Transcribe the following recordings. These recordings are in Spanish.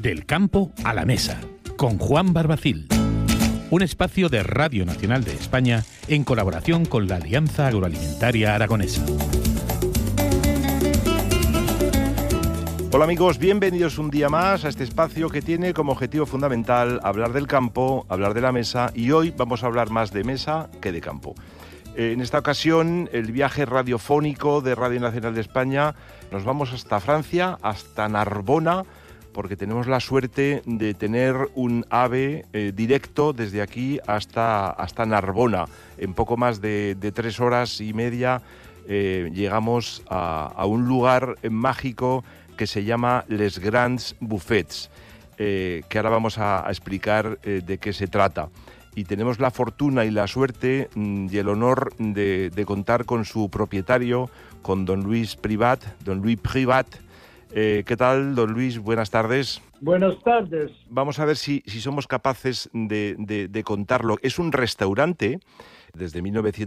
Del campo a la mesa, con Juan Barbacil. Un espacio de Radio Nacional de España en colaboración con la Alianza Agroalimentaria Aragonesa. Hola amigos, bienvenidos un día más a este espacio que tiene como objetivo fundamental hablar del campo, hablar de la mesa, y hoy vamos a hablar más de mesa que de campo. En esta ocasión, el viaje radiofónico de Radio Nacional de España, nos vamos hasta Francia, hasta Narbona, porque tenemos la suerte de tener un AVE directo desde aquí hasta Narbona. En poco más de 3 horas y media llegamos a un lugar mágico que se llama Les Grands Buffets, que ahora vamos a explicar de qué se trata. Y tenemos la fortuna y la suerte y el honor de contar con su propietario, con don Luis Privat. ¿Qué tal, don Luis? Buenas tardes. Buenas tardes. Vamos a ver si somos capaces de contarlo. Es un restaurante desde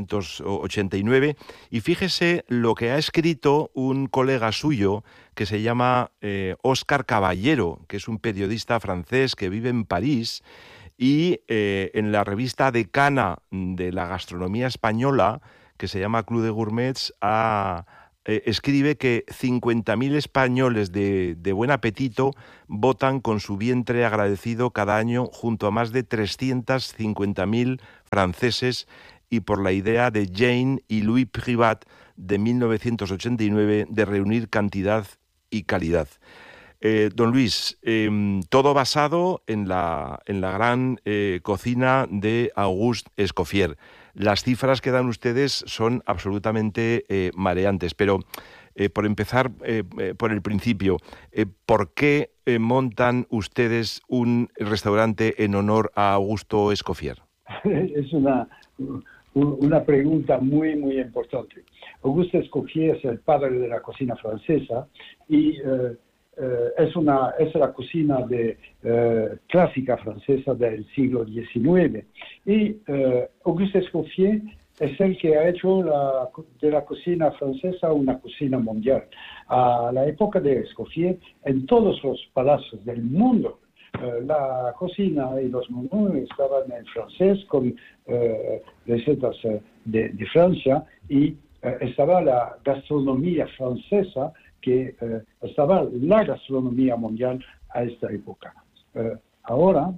1989 y fíjese lo que ha escrito un colega suyo que se llama Óscar Caballero, que es un periodista francés que vive en París, y en la revista Decana de la gastronomía española, que se llama Club de Gourmets, escribe que 50.000 españoles de buen apetito votan con su vientre agradecido cada año junto a más de 350.000 franceses, y por la idea de Jane y Louis Privat de 1989 de reunir cantidad y calidad. Don Luis, todo basado en la gran cocina de Auguste Escoffier. Las cifras que dan ustedes son absolutamente mareantes, pero por empezar por el principio, ¿por qué montan ustedes un restaurante en honor a Augusto Escoffier? Es una pregunta muy, muy importante. Auguste Escoffier es el padre de la cocina francesa y es la cocina clásica francesa del siglo XIX. Y Auguste Escoffier es el que ha hecho de la cocina francesa una cocina mundial. A la época de Escoffier, en todos los palacios del mundo, la cocina y los menús estaban en francés con recetas de Francia, y estaba la gastronomía francesa, que estaba la gastronomía mundial a esta época. Ahora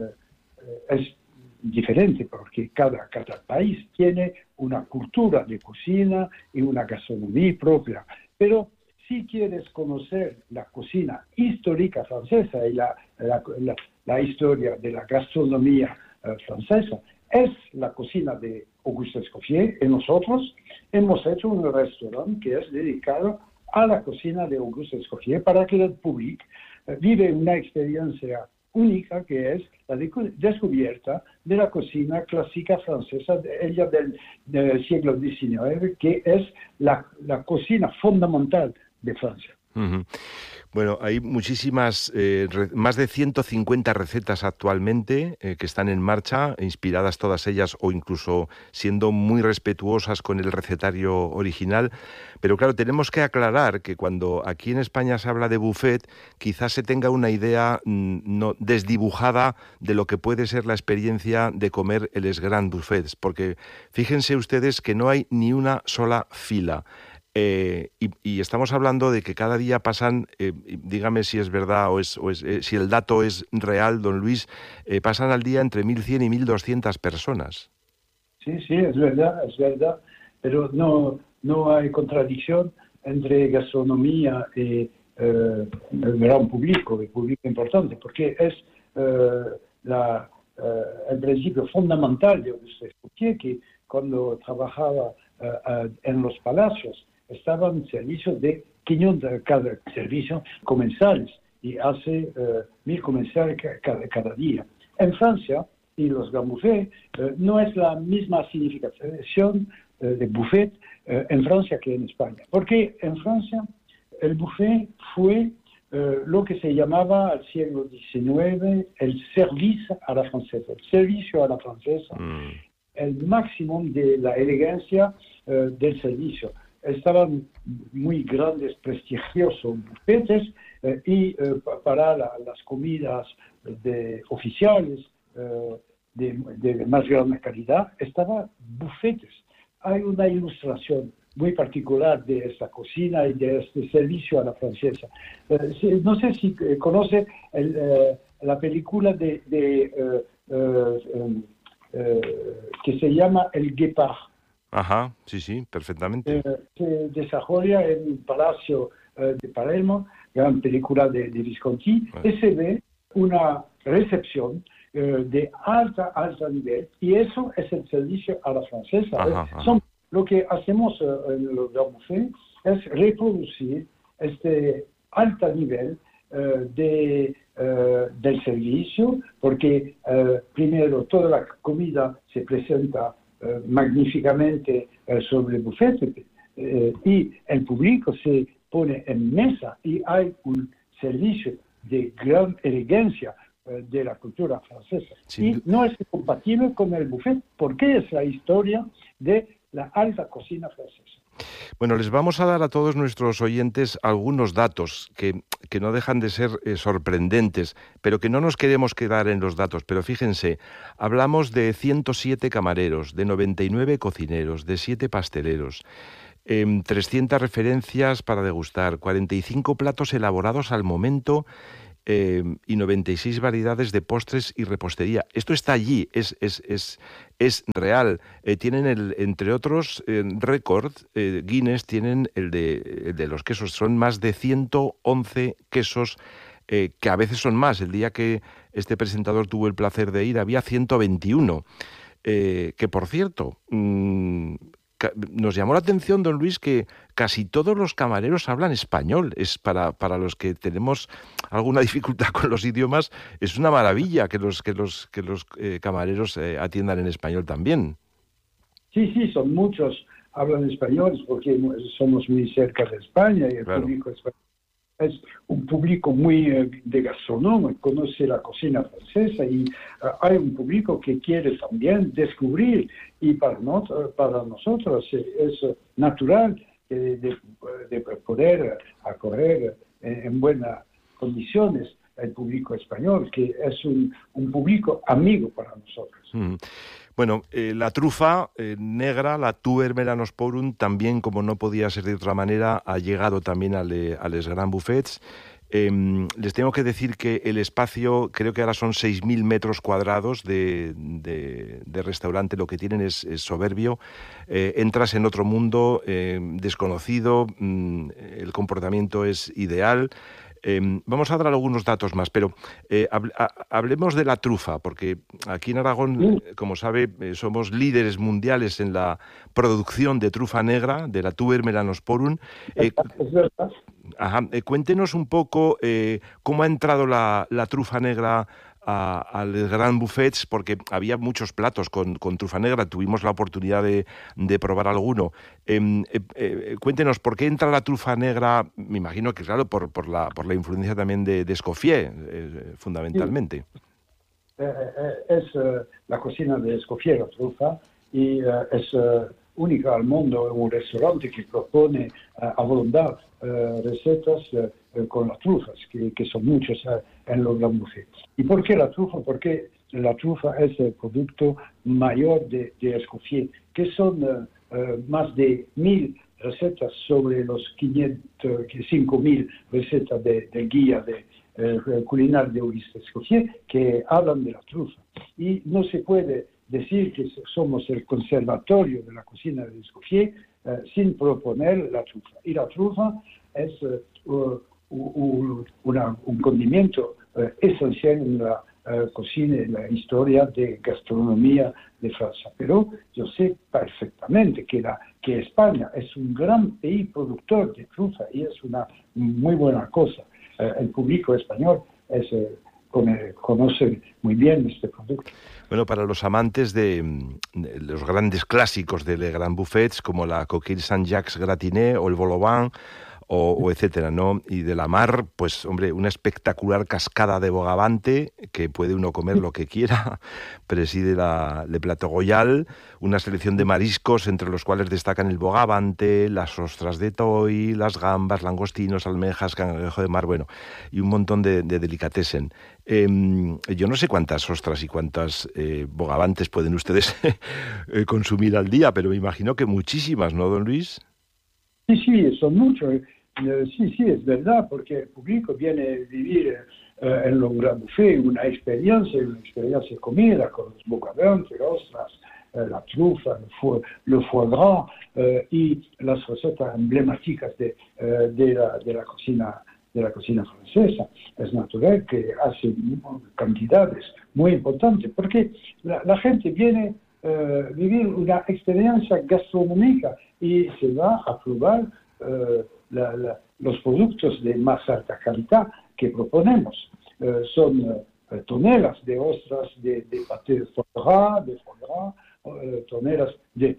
es diferente porque cada país tiene una cultura de cocina y una gastronomía propia, pero si quieres conocer la cocina histórica francesa y la historia de la gastronomía francesa, es la cocina de Auguste Escoffier, y nosotros hemos hecho un restaurante que es dedicado a la cocina de Auguste Escoffier para que el público vive una experiencia única, que es la descubierta de la cocina clásica francesa del siglo XIX, que es la cocina fundamental de Francia. Uh-huh. Bueno, hay muchísimas, más de 150 recetas actualmente que están en marcha, inspiradas todas ellas o incluso siendo muy respetuosas con el recetario original. Pero claro, tenemos que aclarar que cuando aquí en España se habla de buffet, quizás se tenga una idea no desdibujada de lo que puede ser la experiencia de comer el Les Grands Buffets, porque fíjense ustedes que no hay ni una sola fila. Y estamos hablando de que cada día pasan, dígame si es verdad o si el dato es real, don Luis, pasan al día entre 1.100 y 1.200 personas. Sí, es verdad, pero no hay contradicción entre gastronomía y el gran público, el público importante, porque es el principio fundamental de Auguste Escoffier, que cuando trabajaba en los palacios, estaban en servicio de 500 cada servicio comensales, y hace 1.000 comensales cada día. En Francia, y los Grands Buffets, no es la misma significación de buffet en Francia que en España. Porque en Francia el buffet fue lo que se llamaba al siglo XIX el service a la francesa, el servicio a la francesa, el máximo de la elegancia del servicio. Estaban muy grandes, prestigiosos bufetes y para las comidas oficiales de más grande calidad, estaban bufetes. Hay una ilustración muy particular de esta cocina y de este servicio a la francesa. No sé si conoce la película que se llama El Guépard. Ajá, sí, perfectamente. Se desarrolla en un palacio de Palermo, gran película de Visconti, y se ve una recepción de alta nivel, y eso es el servicio a la francesa. Lo que hacemos en los buffets es reproducir este alto nivel del servicio, porque primero toda la comida se presenta magníficamente sobre el buffet, y el público se pone en mesa y hay un servicio de gran elegancia de la cultura francesa. Y no es compatible con el buffet, porque es la historia de la alta cocina francesa. Bueno, les vamos a dar a todos nuestros oyentes algunos datos que no dejan de ser sorprendentes, pero que no nos queremos quedar en los datos. Pero fíjense, hablamos de 107 camareros, de 99 cocineros, de 7 pasteleros, 300 referencias para degustar, 45 platos elaborados al momento y 96 variedades de postres y repostería. Esto está allí, es real. Tienen, entre otros récord, Guinness, tienen el de los quesos. Son más de 111 quesos, que a veces son más. El día que este presentador tuvo el placer de ir, había 121. Que, por cierto, nos llamó la atención, don Luis, que casi todos los camareros hablan español. Es para los que tenemos alguna dificultad con los idiomas, es una maravilla que los camareros atiendan en español también. Sí, son muchos, hablan español porque somos muy cerca de España y el público español es un público muy de gastronomía, conoce la cocina francesa, y hay un público que quiere también descubrir, y para nosotros es natural de poder acoger en buenas condiciones el público español, que es un público amigo para nosotros. Bueno, la trufa negra, la Tuber melanosporum, también, como no podía ser de otra manera, ha llegado también a les Grands Buffets. Les tengo que decir que el espacio, creo que ahora son 6.000 metros cuadrados de restaurante, lo que tienen es soberbio. Entras en otro mundo desconocido, el comportamiento es ideal. Vamos a dar algunos datos más, pero hablemos de la trufa, porque aquí en Aragón, como sabe, somos líderes mundiales en la producción de trufa negra, de la Tuber melanosporum. Cuéntenos un poco cómo ha entrado la trufa negra al Grand Buffets, porque había muchos platos con trufa negra. Tuvimos la oportunidad de probar alguno. Cuéntenos, ¿por qué entra la trufa negra? Me imagino que, claro, por la influencia también de Escoffier, fundamentalmente. Sí. Es la cocina de Escoffier, la trufa, y es única al mundo, un restaurante que propone a voluntad recetas con las trufas, que son muchas en los Grands Buffets. ¿Y por qué la trufa? Porque la trufa es el producto mayor de Escoffier, que son más de 1.000 recetas sobre los 5.000 recetas de guía culinaria de Auguste Escoffier, que hablan de la trufa. Y no se puede decir que somos el conservatorio de la cocina de Escoffier sin proponer la trufa. Y la trufa es un condimento esencial en la cocina, en la historia de gastronomía de Francia. Pero yo sé perfectamente que España es un gran país productor de trufa, y es una muy buena cosa. El público español conoce muy bien este producto. Bueno, para los amantes de los grandes clásicos de Les Grands Buffets, como la Coquille Saint-Jacques gratinée o el vol au vent o etcétera, ¿no? Y de la mar, pues, hombre, una espectacular cascada de bogavante, que puede uno comer lo que quiera, preside la Le Plateau Royal, una selección de mariscos, entre los cuales destacan el bogavante, las ostras de Toy, las gambas, langostinos, almejas, cangrejo de mar, bueno, y un montón de delicatessen. Yo no sé cuántas ostras y cuántas bogavantes pueden ustedes consumir al día, pero me imagino que muchísimas, ¿no, don Luis? Sí, son muchos. Sí, es verdad, porque el público viene a vivir en los Grand Buffet una experiencia de comida con los bogavantes, ostras, la trufa, le foie gras y las recetas emblemáticas de la cocina francesa. Es natural que hace cantidades muy importantes, porque la gente viene a vivir una experiencia gastronómica y se va a probar los productos de más alta calidad que proponemos. Son toneladas de ostras, de paté de foie gras, toneladas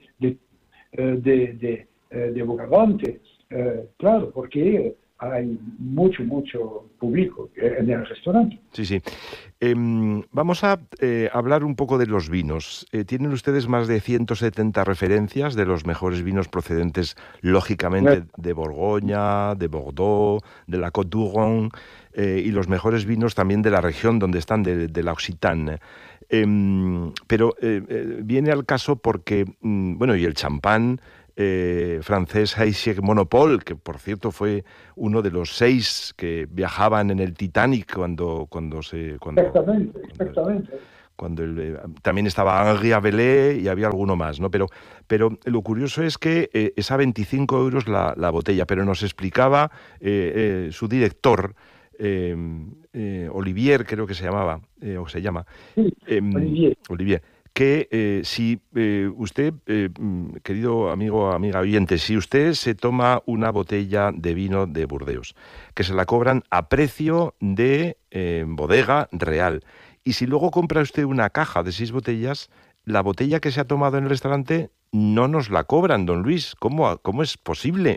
de bogavante. Claro, porque hay mucho público en el restaurante. Sí. Vamos a hablar un poco de los vinos. Tienen ustedes más de 170 referencias de los mejores vinos procedentes, lógicamente, de Borgoña, de Bordeaux, de la Côte d'Or, y los mejores vinos también de la región donde están, de la Occitanie. Pero viene al caso porque, y el champán francés Heidsieck Monopole, que por cierto fue uno de los 6 que viajaban en el Titanic cuando Exactamente. También estaba Henri Avelé y había alguno más, ¿no? Pero lo curioso es que es a 25 euros la botella, pero nos explicaba su director, Olivier, creo que se llamaba, o se llama. Sí, Olivier. Que si usted, querido amiga oyente, si usted se toma una botella de vino de Burdeos, que se la cobran a precio de bodega real, y si luego compra usted una caja de 6 botellas, la botella que se ha tomado en el restaurante no nos la cobran, don Luis. ¿Cómo es posible?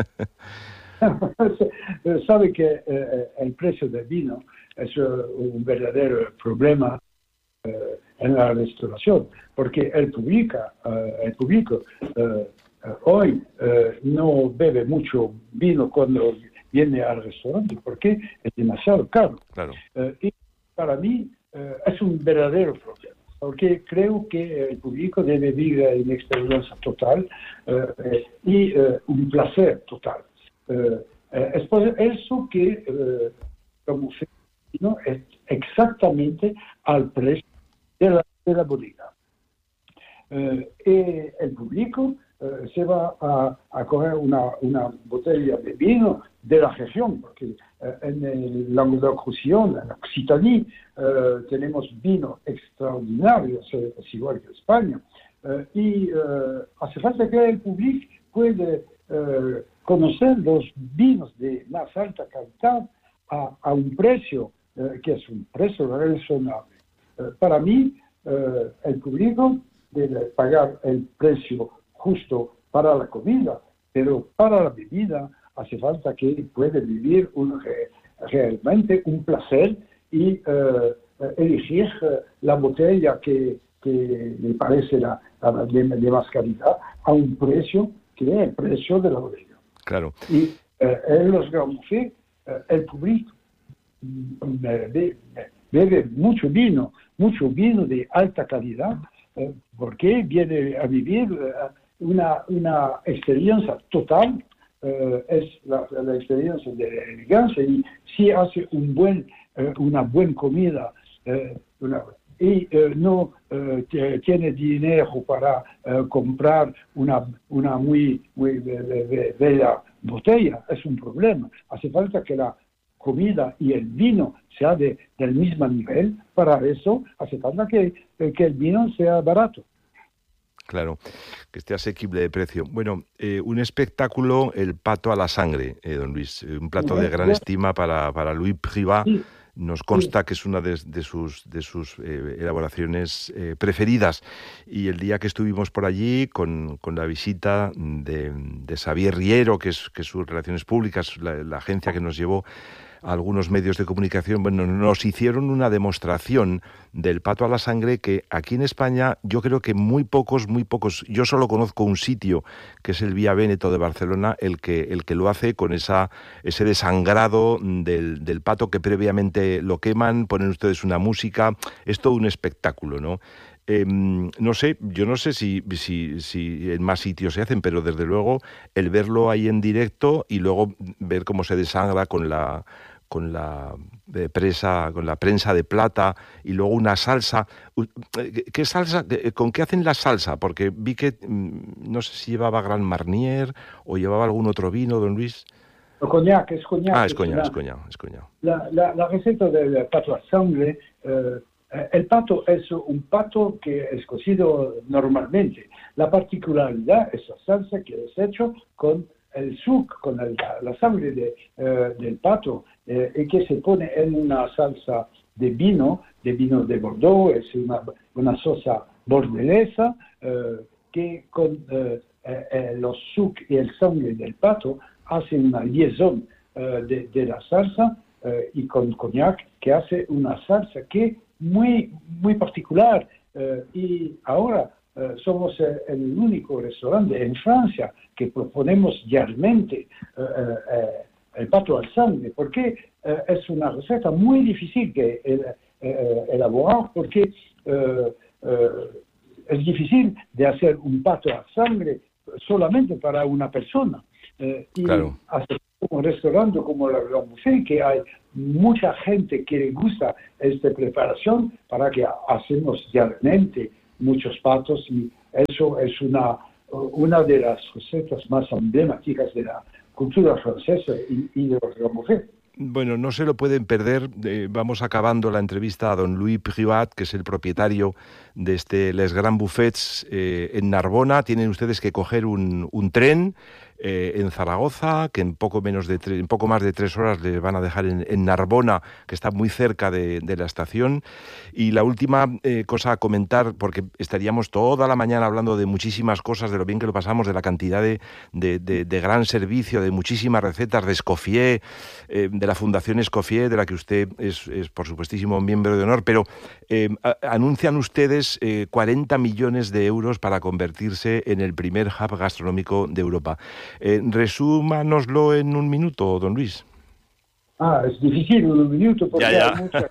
Sabe que el precio del vino es un verdadero problema en la restauración, porque el público hoy no bebe mucho vino cuando viene al restaurante, porque es demasiado caro. Claro. Y para mí es un verdadero problema, porque creo que el público debe vivir una experiencia total y un placer total. Es por eso que como vino es exactamente al precio de la bodega. Y el público se va a coger una botella de vino de la región, porque en el Languedoc-Roussillon, en Occitanie, tenemos vino extraordinarios, es igual que España, y hace falta que el público pueda conocer los vinos de más alta calidad a un precio que es un precio razonable. Para mí, el público debe pagar el precio justo para la comida, pero para la bebida hace falta que pueda vivir realmente un placer y elegir la botella que le parece de más calidad a un precio que es el precio de la botella. Claro. Y en los Grand Buffet, el público bebe mucho vino de alta calidad, porque viene a vivir una experiencia total, es la experiencia de la elegancia, y si hace una buena comida y no tiene dinero para comprar una muy bella botella, es un problema. Hace falta que la comida y el vino sea del mismo nivel. Para eso hace falta que el vino sea barato. Claro, que esté asequible de precio. Bueno, un espectáculo, el pato a la sangre, don Luis, un plato de gran estima para Louis Privat, nos consta que es una de sus elaboraciones preferidas. Y el día que estuvimos por allí, con la visita de Xavier Riero, que es sus Relaciones Públicas, la agencia que nos llevó a algunos medios de comunicación, bueno, nos hicieron una demostración del pato a la sangre que aquí en España yo creo que muy pocos, yo solo conozco un sitio que es el Vía Véneto de Barcelona, el que lo hace con ese desangrado del pato que previamente lo queman, ponen ustedes una música, es todo un espectáculo, ¿no? No sé, yo no sé si en más sitios se hacen, pero desde luego el verlo ahí en directo y luego ver cómo se desangra con la prensa de plata y luego una salsa. ¿Qué salsa? ¿Con qué hacen la salsa? Porque vi que no sé si llevaba Grand Marnier o llevaba algún otro vino, don Luis. Coñac, es coñac. Ah, es coñac. La receta del pato a sangre. El pato es un pato que es cocido normalmente. La particularidad es la salsa que es hecho con el suc, con la sangre del pato, y que se pone en una salsa de vino de Bordeaux. Es una salsa bordelesa que con los suc y el sangre del pato hacen una liaison de la salsa y con coñac, que hace una salsa que muy particular, y ahora somos el único restaurante en Francia que proponemos diariamente el pato al sangre, porque es una receta muy difícil de elaborar, porque es difícil de hacer un pato al sangre solamente para una persona. Y claro. hacer un restaurante como la Grand Buffet, que hay mucha gente que le gusta esta preparación, para que hacemos diariamente muchos patos, y eso es una de las recetas más emblemáticas de la cultura francesa y de los Grand Buffet. Bueno, no se lo pueden perder. Vamos acabando la entrevista a don Louis Privat, que es el propietario de Les Grands Buffets en Narbona. Tienen ustedes que coger un tren en Zaragoza, que en poco más de 3 horas les van a dejar en Narbona, que está muy cerca de la estación. Y la última cosa a comentar, porque estaríamos toda la mañana hablando de muchísimas cosas, de lo bien que lo pasamos, de la cantidad de gran servicio, de muchísimas recetas, de Escoffier, de la Fundación Escoffier, de la que usted es por supuestísimo miembro de honor, pero anuncian ustedes 40 millones de euros para convertirse en el primer hub gastronómico de Europa. Resúmanoslo en un minuto, don Luis. Es difícil en un minuto, porque hay muchas...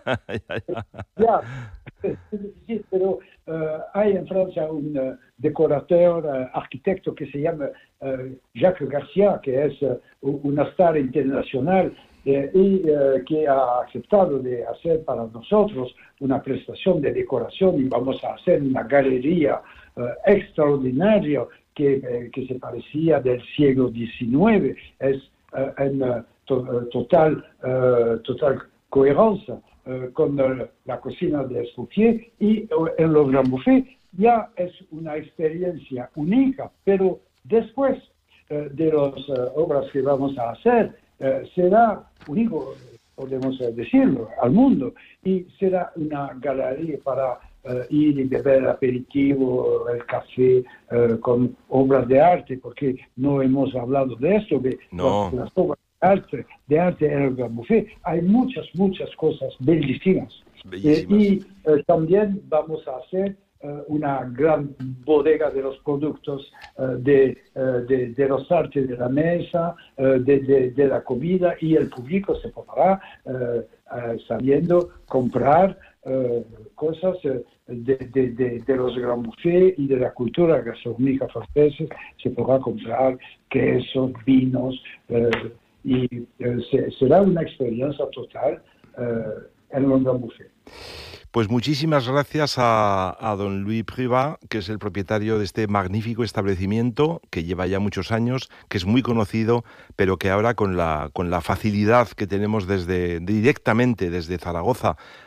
es difícil, pero hay en Francia un decorador, arquitecto que se llama Jacques Garcia, que es una star internacional, y que ha aceptado de hacer para nosotros una prestación de decoración, y vamos a hacer una galería extraordinaria que se parecía del siglo XIX. Es en total coherencia con la cocina de Escoffier, y en los Grands Buffets ya es una experiencia única, pero después de las obras que vamos a hacer, será único, podemos decirlo, al mundo, y será una galería para ir y beber el aperitivo, el café, con obras de arte, porque no hemos hablado de esto, de las obras de arte en el Grand Buffet. Hay muchas cosas bellísimas. Y también vamos a hacer una gran bodega de los productos de los artes de la mesa, de la comida, y el público se podrá sabiendo comprar cosas de los Grands Buffets y de la cultura gastronómica francesa. Se podrá comprar quesos, vinos, y será una experiencia total en los Grands Buffets. Pues muchísimas gracias a don Louis Privat, que es el propietario de este magnífico establecimiento, que lleva ya muchos años, que es muy conocido, pero que ahora con la facilidad que tenemos directamente desde Zaragoza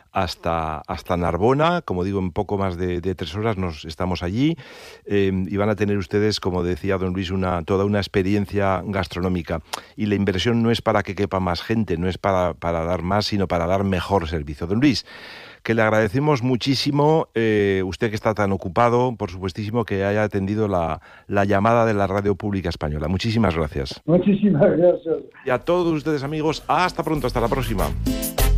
hasta Narbona. Como digo, en poco más de 3 horas estamos allí, y van a tener ustedes, como decía don Luis, toda una experiencia gastronómica. Y la inversión no es para que quepa más gente, no es para dar más, sino para dar mejor servicio. Don Luis, que le agradecemos muchísimo, usted que está tan ocupado, por supuestísimo, que haya atendido la llamada de la Radio Pública Española. Muchísimas gracias. Muchísimas gracias. Y a todos ustedes, amigos, hasta pronto, hasta la próxima.